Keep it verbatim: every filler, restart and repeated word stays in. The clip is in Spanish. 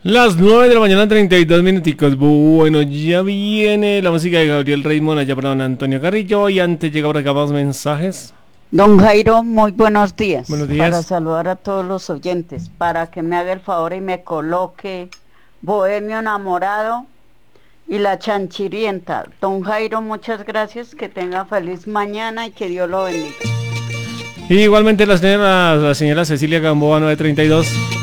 Las nueve de la mañana, treinta y dos minuticos. Bueno, ya viene la música de Gabriel Raymond allá para don Antonio Carrillo. Y antes llega por acá más mensajes. Don Jairo, muy buenos días. Buenos días. Para saludar a todos los oyentes, para que me haga el favor y me coloque Bohemio Enamorado y La Chanchirienta. Don Jairo, muchas gracias, que tenga feliz mañana y que Dios lo bendiga. Y igualmente la señora, la señora Cecilia Gamboa nueve treinta y dos.